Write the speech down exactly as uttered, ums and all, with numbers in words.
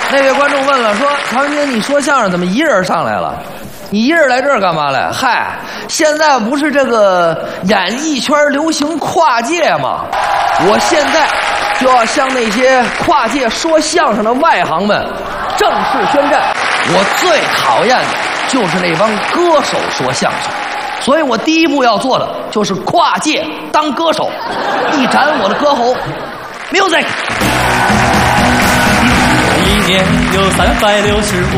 那位观众问了，说曹云金，你说相声怎么一人上来了？你一人来这儿干嘛来？嗨，现在不是这个演艺圈流行跨界吗？我现在就要向那些跨界说相声的外行们正式宣战，我最讨厌的就是那帮歌手说相声，所以我第一步要做的就是跨界当歌手，一展我的歌喉。Music。 一年有三百六十五